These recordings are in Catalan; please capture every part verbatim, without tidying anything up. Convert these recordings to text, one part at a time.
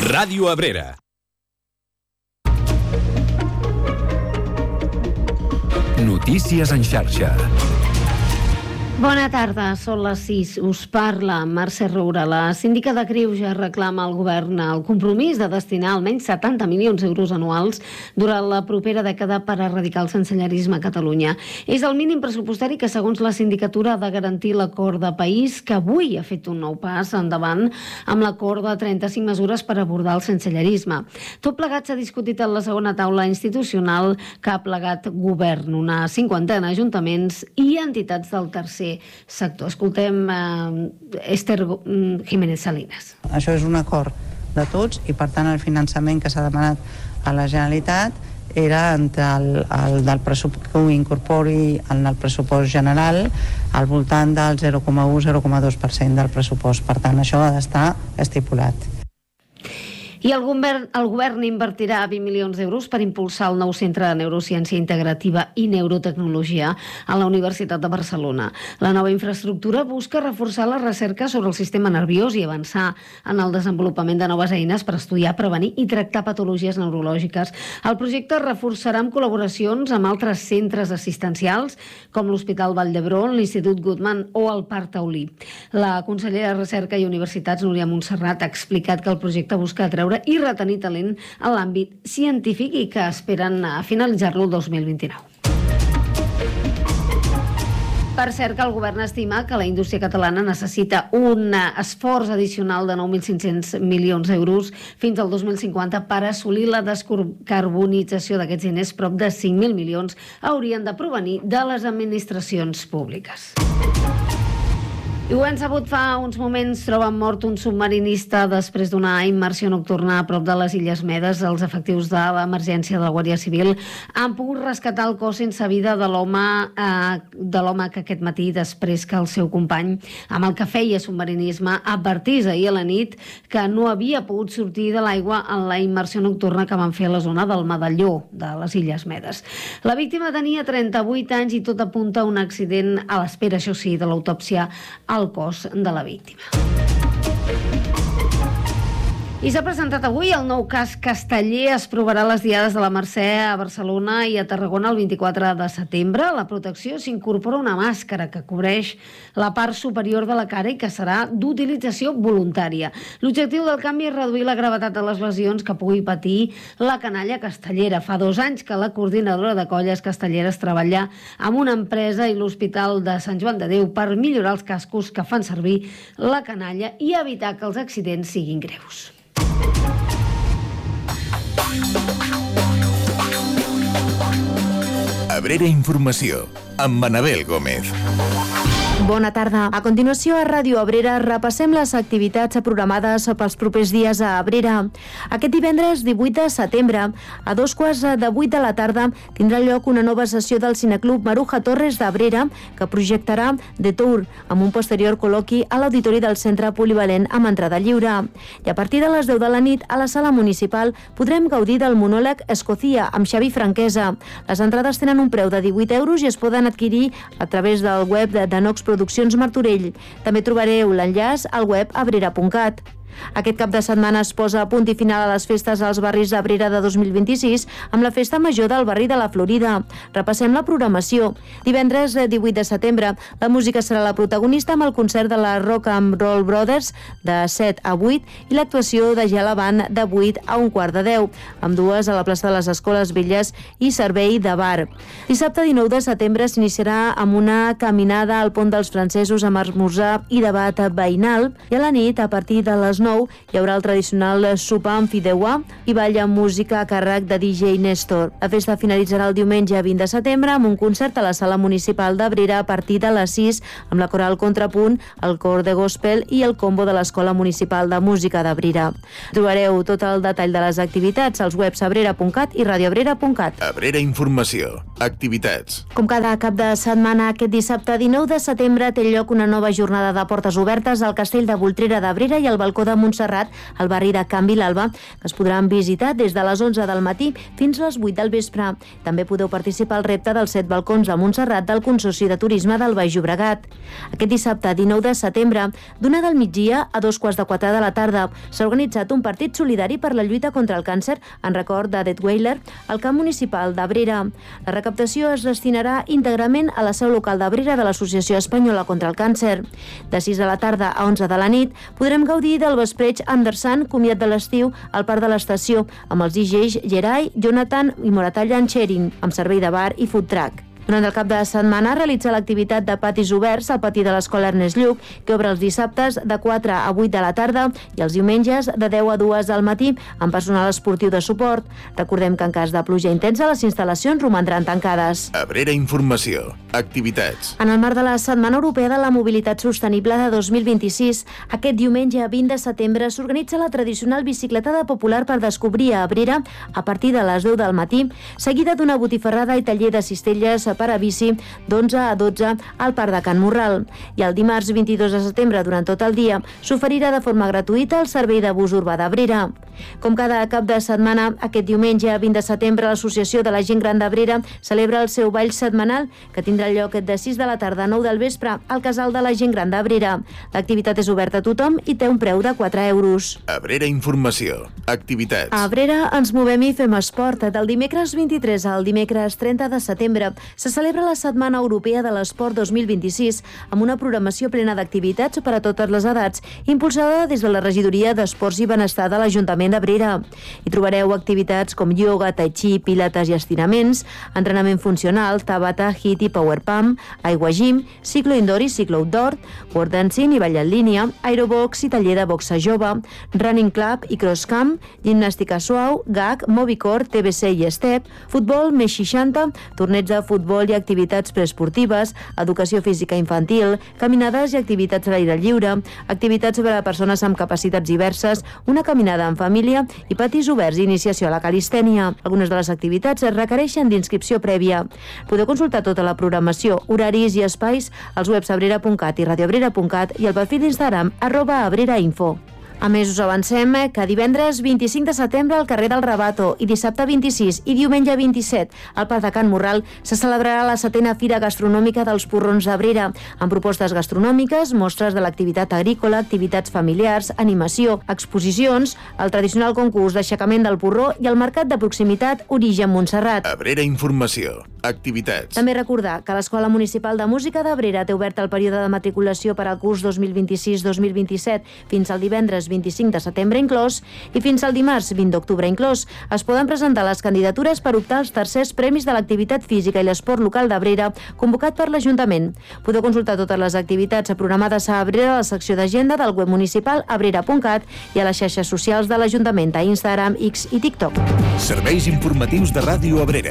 Ràdio Abrera. Notícies en xarxa. Bona tarda, són les sis. Us parla Mercè Roura. La síndica de Greuges reclama al govern el compromís de destinar almenys setanta milions d'euros anuals durant la propera dècada per erradicar el sensellarisme a Catalunya. És el mínim pressupostari que, segons la sindicatura, ha de garantir l'acord de país, que avui ha fet un nou pas endavant amb l'acord de trenta-cinc mesures per abordar el sensellarisme. Tot plegat s'ha discutit en la segona taula institucional que ha plegat govern, una cinquantena d'ajuntaments i entitats del tercer sector. Escoltem eh, Esther Jiménez Salinas. Això és un acord de tots i, per tant, el finançament que s'ha demanat a la Generalitat era entre el, el del pressupost que ho incorpori en el pressupost general al voltant del zero coma u a zero coma dos per cent del pressupost. Per tant, això ha d'estar estipulat. I el govern, el govern invertirà vint milions d'euros per impulsar el nou centre de neurociència integrativa i neurotecnologia a la Universitat de Barcelona. La nova infraestructura busca reforçar la recerca sobre el sistema nerviós i avançar en el desenvolupament de noves eines per estudiar, prevenir i tractar patologies neurològiques. El projecte reforçarà amb col·laboracions amb altres centres assistencials com l'Hospital Vall d'Hebron, l'Institut Guttmann o el Parc Taulí. La consellera de Recerca i Universitats, Núria Montserrat, ha explicat que el projecte busca atreure i retenir talent en l'àmbit científic i que esperen a finalitzar-lo el dos mil vint-i-nou. Per cert, que el govern estima que la indústria catalana necessita un esforç addicional de nou mil cinc-cents milions d'euros fins al dos mil cinquanta per assolir la descarbonització d'aquests diners. Prop de cinc mil milions haurien de provenir de les administracions públiques. I ho hem sabut fa uns moments, troba mort un submarinista després d'una immersió nocturna a prop de les Illes Medes. Els efectius de l'emergència de la Guàrdia Civil han pogut rescatar el cos sense vida de l'home eh, de l'home que aquest matí, després que el seu company, amb el que feia submarinisme, advertís ahir a la nit que no havia pogut sortir de l'aigua en la immersió nocturna que van fer a la zona del Medalló de les Illes Medes. La víctima tenia trenta-vuit anys i tot apunta a un accident, a l'espera, això sí, de l'autòpsia al cos de la víctima. I s'ha presentat avui el nou cas Casteller. Es provarà les diades de la Mercè a Barcelona i a Tarragona el vint-i-quatre de setembre. A la protecció s'incorpora una màscara que cobreix la part superior de la cara i que serà d'utilització voluntària. L'objectiu del canvi és reduir la gravetat de les lesions que pugui patir la canalla castellera. Fa dos anys que la coordinadora de colles castelleres treballa amb una empresa i l'Hospital de Sant Joan de Déu per millorar els cascos que fan servir la canalla i evitar que els accidents siguin greus. Abrera Informació, amb Manabel Gómez. Bona tarda. A continuació, a Ràdio Abrera, repassem les activitats programades pels propers dies a Abrera. Aquest divendres divuit de setembre, a dos quarts de vuit de la tarda, tindrà lloc una nova sessió del Cineclub Maruja Torres d'Abrera, que projectarà The Tour, amb un posterior col·loqui a l'auditori del Centre Polivalent amb entrada lliure. I a partir de les deu de la nit, a la sala municipal, podrem gaudir del monòleg Escocia, amb Xavi Franquesa. Les entrades tenen un preu de divuit euros i es poden adquirir a través del web de Nox Produccions Martorell. També trobareu l'enllaç al web abrera punt cat. Aquest cap de setmana es posa a punt i final a les festes als barris d'Abrera de dos mil vint-i-sis amb la Festa Major del barri de la Florida. Repassem la programació. Divendres divuit de setembre, la música serà la protagonista amb el concert de la Rock and Roll Brothers de set a vuit i l'actuació de Gela Band de vuit a un quart de deu, amb dues a la plaça de les Escoles Velles i servei de bar. Dissabte dinou de setembre s'iniciarà amb una caminada al Pont dels Francesos amb esmorzar i debat veïnal i a la nit, a partir de les nou, hi haurà el tradicional sopar amb fideuà i ball amb música a càrrec de D J Néstor. La festa finalitzarà el diumenge vint de setembre amb un concert a la Sala Municipal d'Abrera a partir de les sis amb la coral Contrapunt, el cor de gospel i el combo de l'Escola Municipal de Música d'Abrera. Trobareu tot el detall de les activitats als webs abrera punt cat i radioabrera punt cat. Abrera Informació. Activitats. Com cada cap de setmana, aquest dissabte dinou de setembre té lloc una nova jornada de portes obertes al Castell de Voltrera d'Abrera i al balcó de Montserrat, al barri de Can Vilalba, que es podran visitar des de les onze del matí fins a les vuit del vespre. També podeu participar al repte dels set balcons de Montserrat del Consorci de Turisme del Baix Llobregat. Aquest dissabte, dinou de setembre, d'una del migdia a dos quarts de quatre de la tarda, s'ha organitzat un partit solidari per la lluita contra el càncer en record de Detweiler al camp municipal d'Abrera. La recaptació es destinarà íntegrament a la seu local d'Abrera de l'Associació Espanyola contra el Càncer. De sis de la tarda a onze de la nit podrem gaudir del vespreig Anderson, comiat de l'estiu al Parc de l'Estació, amb els D Js Gerai, Jonathan i Moratalla Sharing, amb servei de bar i food truck. Durant el cap de setmana realitza l'activitat de patis oberts al pati de l'Escola Ernest Lluch, que obre els dissabtes de quatre a vuit de la tarda i els diumenges de deu a dues del matí amb personal esportiu de suport. Recordem que en cas de pluja intensa les instal·lacions romandran tancades. Abrera Informació. Activitats. En el marc de la Setmana Europea de la Mobilitat Sostenible de dos mil vint-i-sis, aquest diumenge vint de setembre s'organitza la tradicional bicicletada popular per descobrir a Abrera a partir de les deu del matí, seguida d'una botifarrada i taller de cistelles per a bici d'onze a dotze al Parc de Can Morral. I el dimarts vint-i-dos de setembre, durant tot el dia, s'oferirà de forma gratuïta el servei de bus urbà d'Abrera. Com cada cap de setmana, aquest diumenge vint de setembre, l'Associació de la Gent Gran d'Abrera celebra el seu ball setmanal, que tindrà lloc de sis de la tarda a nou del vespre al Casal de la Gent Gran d'Abrera. L'activitat és oberta a tothom i té un preu de quatre euros. Abrera Informació. Activitats. A Abrera ens movem i fem esport. Del dimecres vint-i-tres al dimecres trenta de setembre se celebra la Setmana Europea de l'Esport dos mil vint-i-sis amb una programació plena d'activitats per a totes les edats, impulsada des de la Regidoria d'Esports i Benestar de l'Ajuntament d'Abrera. Hi trobareu activitats com ioga, tai chi, pilates i estirament, entrenament funcional, tabata, hit i power pump, aigua gym, ciclo indoor i ciclo outdoor, word dancing i ball en línia, aerobox i taller de boxa jove, running club i cross camp, gimnàstica suau, gag, movicor, T B C i step, futbol més seixanta, torneig de futbol i activitats preesportives, educació física infantil, caminades i activitats a l'aire lliure, activitats per a persones amb capacitats diverses, una caminada en família i patis oberts i iniciació a la calistènia. Algunes de les activitats es requereixen d'inscripció prèvia. Podeu consultar tota la programació, horaris i espais als webs abrera punt cat i radioabrera punt cat i al perfil d'Instagram arroba abrerainfo. A més, us avancem que divendres vint-i-cinc de setembre al carrer del Rabato i dissabte vint-i-sis i diumenge vint-i-set al Parc de Can Morral se celebrarà la setena Fira Gastronòmica dels Porrons d'Abrera, amb propostes gastronòmiques, mostres de l'activitat agrícola, activitats familiars, animació, exposicions, el tradicional concurs d'aixecament del porró i el mercat de proximitat Origen Montserrat. Abrera Informació. Activitats. També recordar que l'Escola Municipal de Música d'Abrera té obert el període de matriculació per al curs dos mil vint-i-sis dos mil vint-i-set fins al divendres vint-i-cinc de setembre inclòs i fins al dimarts vint d'octubre inclòs. Es poden presentar les candidatures per optar als tercers premis de l'activitat física i l'esport local d'Abrera convocat per l'Ajuntament. Podeu consultar totes les activitats programades a Abrera a la secció d'agenda del web municipal abrera punt cat i a les xarxes socials de l'Ajuntament a Instagram, X i TikTok. Serveis informatius de Ràdio Abrera.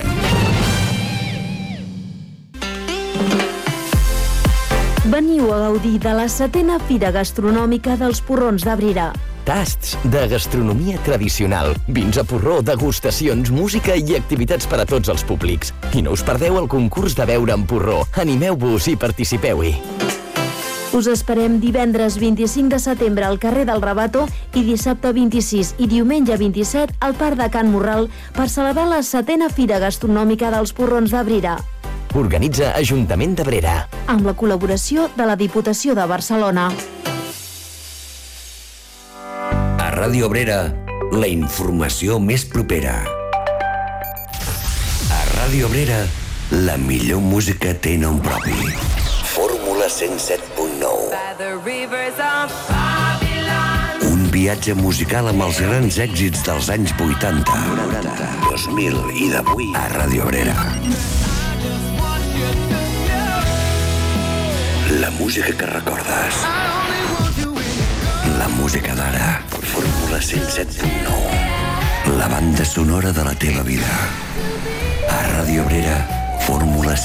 Veniu a gaudir de la setena Fira Gastronòmica dels Porrons d'Abrera. Tasts de gastronomia tradicional, vins a porró, degustacions, música i activitats per a tots els públics. I no us perdeu el concurs de beure en porró. Animeu-vos i participeu-hi. Us esperem divendres vint-i-cinc de setembre al carrer del Rabato i dissabte vint-i-sis i diumenge vint-i-set al Parc de Can Morral per celebrar la setena Fira Gastronòmica dels Porrons d'Abrera. Organitza Ajuntament d'Abrera. Amb la col·laboració de la Diputació de Barcelona. A Ràdio Abrera, la informació més propera. A Ràdio Abrera, la millor música té nom propi. Fórmula cent set punt nou. Un viatge musical amb els grans èxits dels anys vuitanta, noranta, dos mil i d'avui a Ràdio Abrera. La música que recordes. La música d'ara. Fórmula cent set punt nou. La banda sonora de la teva vida. A Ràdio Abrera, Fórmula cent set punt nou.